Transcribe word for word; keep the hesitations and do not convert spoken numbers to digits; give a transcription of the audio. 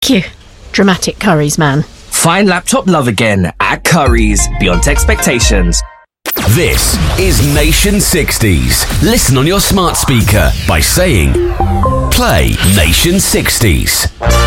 Cue. Dramatic Curry's man. Find laptop love again at Curry's, beyond expectations. This is Nation sixties. Listen on your smart speaker by saying, play Nation sixties.